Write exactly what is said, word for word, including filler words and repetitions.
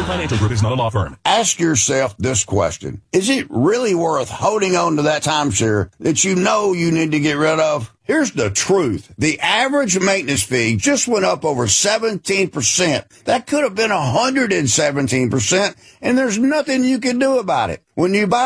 Financial Group is not a law firm. Ask yourself this question. Is it really worth holding on to that timeshare that you know you need to get rid of? Here's the truth. The average maintenance fee just went up over seventeen percent. That could have been one hundred seventeen percent, and there's nothing you can do about it. When you buy